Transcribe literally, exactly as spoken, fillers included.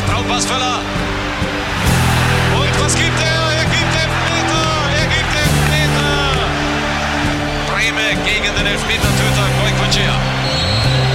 Traumpass Völler. Und was gibt er? Er gibt Elfmeter! Er gibt Elfmeter! Breme gegen den Elfmetertöter Goicoechea.